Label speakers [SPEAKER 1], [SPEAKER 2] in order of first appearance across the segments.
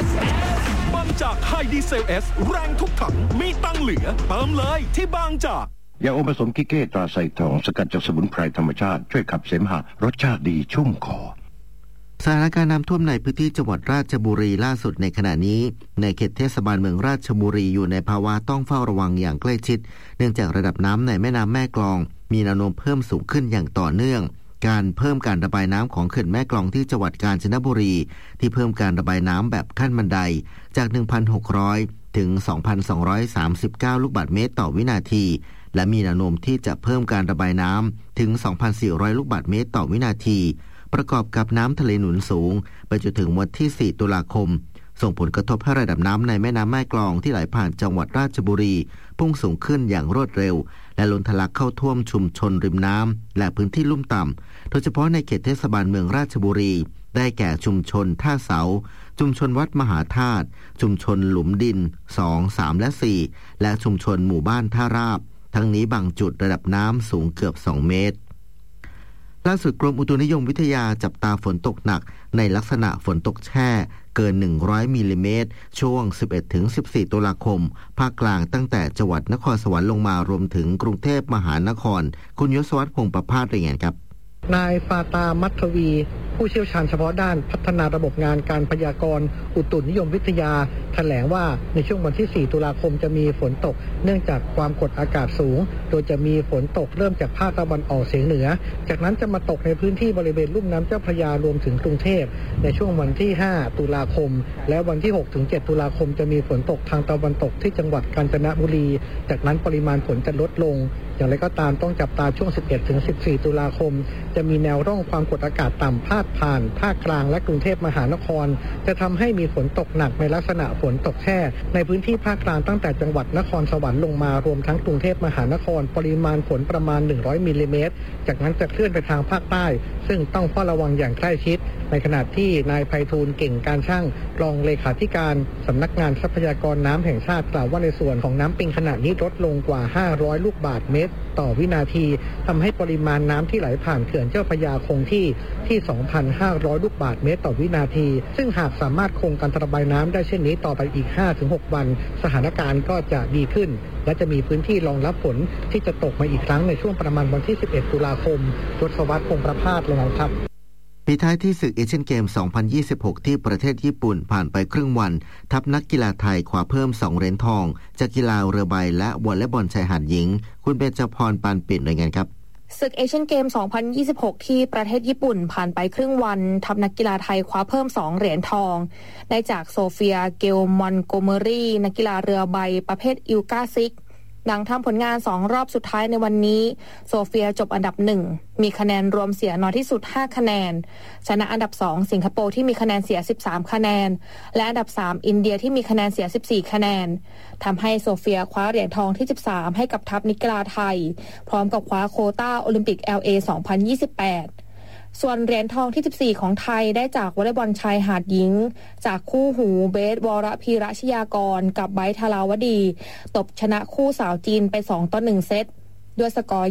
[SPEAKER 1] บางจากไฮดีเซล S แรงทุกถังมีตังเหลือเติมเลยที่บางจาก
[SPEAKER 2] ยาอมผสมกิเก้ตราไซทองสกัดจากสมุนไพรธรรมชาติช่วยขับเสมหะรสชาติดีชุ่มคอ
[SPEAKER 3] สถานการณ์น้ำท่วมในพื้นที่จังหวัดราชบุรีล่าสุดในขณะนี้ในเขตเทศบาลเมืองราชบุรีอยู่ในภาวะต้องเฝ้าระวังอย่างใกล้ชิดเนื่องจากระดับน้ำในแม่น้ำแม่กลองมีแนวโน้มเพิ่มสูงขึ้นอย่างต่อเนื่องการเพิ่มการระบายน้ำของเขื่อนแม่กลองที่จังหวัดกาญจนบุรีที่เพิ่มการระบายน้ำแบบขั้นบันไดจาก 1,600 ถึง 2,239 ลูกบาศก์เมตรต่อวินาทีและมีแนวโน้มที่จะเพิ่มการระบายน้ำถึง 2,400 ลูกบาศก์เมตรต่อวินาทีประกอบกับน้ำทะเลหนุนสูงไปจนถึงวันที่ 4 ตุลาคมส่งผลกระทบให้ระดับน้ำในแม่น้ำแม่กลองที่ไหลผ่านจังหวัดราชบุรีพุ่งสูงขึ้นอย่างรวดเร็วและล้นทะลักเข้าท่วมชุมชนริมน้ำและพื้นที่ลุ่มต่ำโดยเฉพาะในเขตเทศบาลเมืองราชบุรีได้แก่ชุมชนท่าเสาชุมชนวัดมหาธาตุชุมชนหลุมดิน 2, 3 และ 4 และชุมชนหมู่บ้านท่าราบทั้งนี้บางจุดระดับน้ำสูงเกือบ 2 เมตรล่าสุดกรมอุตุนิยมวิทยาจับตาฝนตกหนักในลักษณะฝนตกแช่เกิน100มิลลิเมตรช่วง 11-14 ตุลาคมภาคกลางตั้งแต่จังหวัดนครสวรรค์ลงมารวมถึงกรุงเทพมหานครคุณยศวัฒน์พงษ์ประภาสรายงานครับ
[SPEAKER 4] นายฟาตามัทวีผู้เชี่ยวชาญเฉพาะด้านพัฒนาระบบงานการพยากรณ์อุตุนิยมวิทยาแถลงว่าในช่วงวันที่ 4 ตุลาคมจะมีฝนตกเนื่องจากความกดอากาศสูงโดยจะมีฝนตกเริ่มจากภาคตะวันออกเฉียงเหนือจากนั้นจะมาตกในพื้นที่บริเวณลุ่มน้ำเจ้าพระยารวมถึงกรุงเทพในช่วงวันที่ 5 ตุลาคมและวันที่ 6-7 ตุลาคมจะมีฝนตกทางตะวันตกที่จังหวัดกาญจนบุรีจากนั้นปริมาณฝนจะลดลงอย่างไรก็ตามต้องจับตาช่วง 11-14 ตุลาคมจะมีแนวร่องความกดอากาศต่ำพาดผ่านภาคกลางและกรุงเทพมหานครจะทำให้มีฝนตกหนักในลักษณะฝนตกแช่ในพื้นที่ภาคกลางตั้งแต่จังหวัดนครสวรรค์ลงมารวมทั้งกรุงเทพมหานครปริมาณฝนประมาณ100มิลลิเมตรจากนั้นจะเคลื่อนไปทางภาคใต้ซึ่งต้องเฝ้าระวังอย่างใกล้ชิดในขณะที่นายไพฑูรย์เก่งการช่างรองเลขาธิการสำนักงานทรัพยากรน้ำแห่งชาติกล่าวว่าในส่วนของน้ำปิงขณะนี้ลดลงกว่า500ลูกบาศก์เมตรต่อวินาทีทำให้ปริมาณน้ำที่ไหลผ่านเขื่อนเจ้าพระยาคงที่ 2,500 ลูกบาศก์เมตรต่อวินาทีซึ่งหากสามารถคงการระบายน้ำได้เช่นนี้ต่อไปอีก 5-6 วันสถานการณ์ก็จะดีขึ้นและจะมีพื้นที่รองรับฝนที่จะตกมาอีกครั้งในช่วงประมาณวันที่ 11 ตุลาคมยศวัฒน์พงษ์ประภาสรายงานครับ
[SPEAKER 3] ปิดท้ายที่ศึกเอเชียนเกม 2026 ที่ประเทศญี่ปุ่นผ่านไปครึ่งวันทัพนักกีฬาไทยคว้าเพิ่ม2เหรียญทองจากกีฬาเรือใบและวอลเลย์บอลชายหาดหญิงคุณเบญจพรปานปิ่นรายงานครับ
[SPEAKER 5] ศึกเอเชียนเกม 2026 ที่ประเทศญี่ปุ่นผ่านไปครึ่งวันทัพนักกีฬาไทยคว้าเพิ่ม2เหรียญทองได้จากโซเฟียเกลมอนโกเมอรี่นักกีฬาเรือใบประเภทอิลกาซิกหลังทำผลงาน2รอบสุดท้ายในวันนี้โซเฟียจบอันดับ1มีคะแนนรวมเสียน้อยที่สุด5คะแนนชนะอันดับ2สิงคโปร์ที่มีคะแนนเสีย13คะแนนและอันดับ3อินเดียที่มีคะแนนเสีย14คะแนนทำให้โซเฟียคว้าเหรียญทองที่13ให้กับทัพนักกีฬาไทยพร้อมกับคว้าโควต้าโอลิมปิก LA 2028ส่วนเหรียญทองที่14ของไทยได้จากวอลเลย์บอลชายหาดหญิงจากคู่หูเบสวรพีระชยากรกับไบร์ทธาราวดีตบชนะคู่สาวจีนไป2-1เซตด้วยสกอร์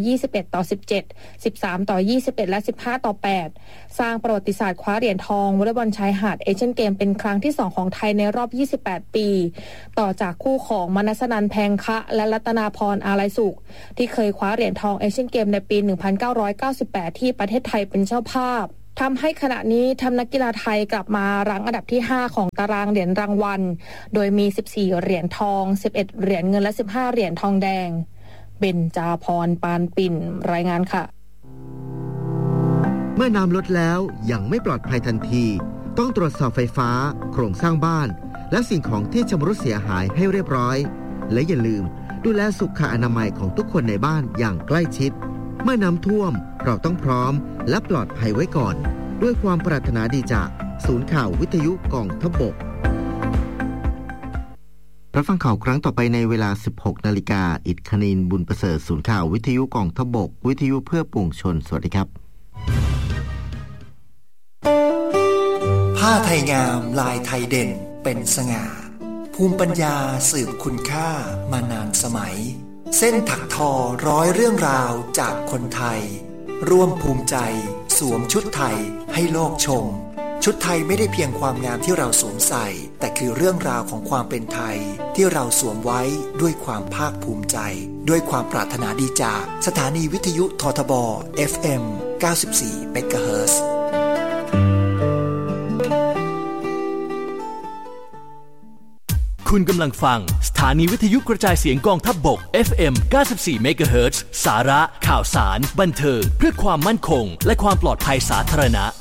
[SPEAKER 5] 21-17 13-21และ15-8สร้างประวัติศาสตร์คว้าเหรียญทองวอลเลย์บอลชายหาดเอเชียนเกมเป็นครั้งที่2ของไทยในรอบ28ปีต่อจากคู่ของมนัสนันท์แพงคะและรัตนาพรอาลัยสุขที่เคยคว้าเหรียญทองเอเชียนเกมในปี1998ที่ประเทศไทยเป็นเจ้าภาพทำให้ขณะนี้ทำนักกีฬาไทยกลับมารั้งอันดับที่5ของตารางเหรียญรางวัลโดยมี14เหรียญทอง11เหรียญเงินและ15เหรียญทองแดงเบญจพรปานปิ่นรายงานค่ะ
[SPEAKER 3] เมื่อน้ำลดแล้วยังไม่ปลอดภัยทันทีต้องตรวจสอบไฟฟ้าโครงสร้างบ้านและสิ่งของที่ชำรุดเสียหายให้เรียบร้อยและอย่าลืมดูแลสุขอนามัยของทุกคนในบ้านอย่างใกล้ชิดเมื่อน้ำท่วมเราต้องพร้อมและปลอดภัยไว้ก่อนด้วยความปรารถนาดีจากศูนย์ข่าววิทยุกองทัพบกรับฟังข่าวครั้งต่อไปในเวลา 16 นาฬิกาอิฐคณินบุญประเสริฐศูนย์ข่าววิทยุกองทัพบกวิทยุเพื่อปวงชนสวัสดีครับ
[SPEAKER 6] ผ้าไทยงามลายไทยเด่นเป็นสง่าภูมิปัญญาสืบคุณค่ามานานสมัยเส้นถักทอร้อยเรื่องราวจากคนไทยร่วมภูมิใจสวมชุดไทยให้โลกชมชุดไทยไม่ได้เพียงความงามที่เราสวมใส่แต่คือเรื่องราวของความเป็นไทยที่เราสวมไว้ด้วยความภาคภูมิใจด้วยความปรารถนาดีจากสถานีวิทยุททบ FM 94 เมกะเฮิรตซ์
[SPEAKER 7] คุณกำลังฟังสถานีวิทยุกระจายเสียงกองทัพบก FM 94 เมกะเฮิรตซ์สาระข่าวสารบันเทิงเพื่อความมั่นคงและความปลอดภัยสาธารณะ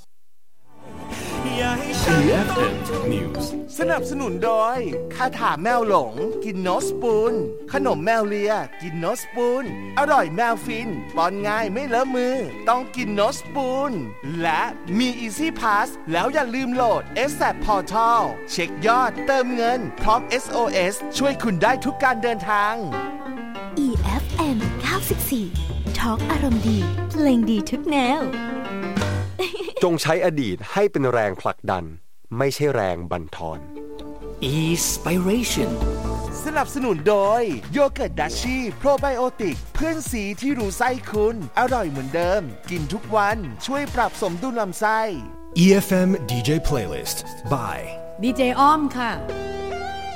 [SPEAKER 1] EFM News
[SPEAKER 8] สนับสนุนโดยคาถาแมวหลงกินโนสปูนขนมแมวเลียกินโนสปูนอร่อยแมวฟินป้อนง่ายไม่เลอะมือต้องกินโนสปูนและมี Easy Pass แล้วอย่าลืมโหลด ASAP Portal เช็คยอดเติมเงินพร้อม SOS ช่วยคุณได้ทุกการเดินทาง
[SPEAKER 9] EFM 94 Talk อารมณ์ดีเพลงดีทุกแนว
[SPEAKER 10] จงใช้อดีตให้เป็นแรงผลักดันไม่ใช่แรงบั่นทอน
[SPEAKER 7] Inspiration
[SPEAKER 8] สนับสนุนโดยโยเกิร์ตดัชชี่โปรไบโอติกเพื่อนสีที่รู้ไส้คุณอร่อยเหมือนเดิมกินทุกวันช่วยปรับสมดุลลำไส้
[SPEAKER 1] EFM DJ Playlist by
[SPEAKER 11] ดีเจอ้อมค่ะ